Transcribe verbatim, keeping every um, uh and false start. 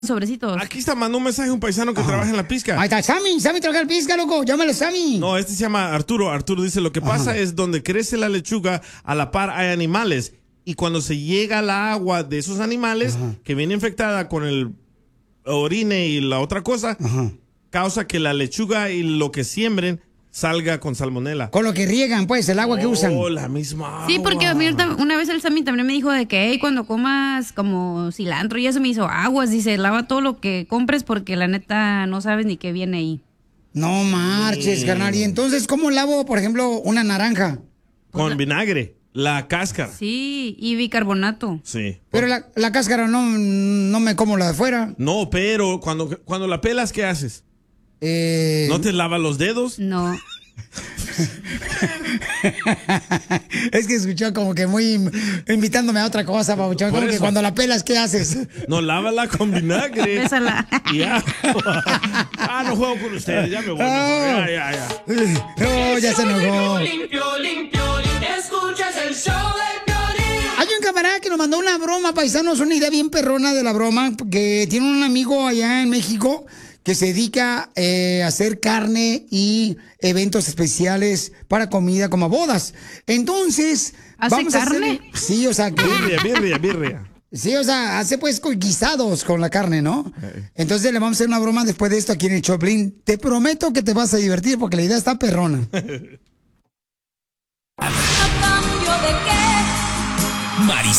sobrecitos. Aquí está, mandó un mensaje un paisano que Ajá. trabaja en la pizca. Ahí está, Sammy, Sammy trabaja en la pizca, loco. Llámalo, Sammy. No, este se llama Arturo. Arturo dice, lo que pasa Ajá. es donde crece la lechuga, a la par hay animales. Y cuando se llega al agua de esos animales, Ajá. que viene infectada con el orine y la otra cosa, Ajá. causa que la lechuga y lo que siembren salga con salmonela. Con lo que riegan, pues, el agua que usan. Oh, la misma Sí, porque a agua. mí ahorita- una vez el Sammy también me dijo de que hey, cuando comas como cilantro y eso me hizo aguas, dice, lava todo lo que compres porque la neta no sabes ni qué viene ahí. No marches, carnal. Y entonces, ¿cómo lavo, por ejemplo, una naranja? Con vinagre, la cáscara. Sí, y bicarbonato. Sí. Pero la, la cáscara no, no me como la de fuera. No, pero cuando, cuando la pelas, ¿qué haces? Eh... ¿No te lavas los dedos? No. Es que escuchó como que muy invitándome a otra cosa, Pabuchón. Por Como que eso. cuando la pelas, ¿qué haces? No, lávala con vinagre. Bésala. Y ya. Ah, no juego con ustedes, ya me voy. mejor. Ya, ya, ya. No, ya se enojó. Limpio, limpio, escuchas el show de Piolín. Hay un camarada que nos mandó una broma, paisanos, una idea bien perrona de la broma, que tiene un amigo allá en México que se dedica eh, a hacer carne y eventos especiales para comida como bodas. Entonces, ¿Hace vamos a carne? hacer... Sí, o sea, que... Birria, birria, birria. Sí, o sea, hace pues con guisados con la carne, ¿no? Entonces le vamos a hacer una broma después de esto aquí en el Choplin. Te prometo que te vas a divertir porque la idea está perrona. ¿A cambio de qué?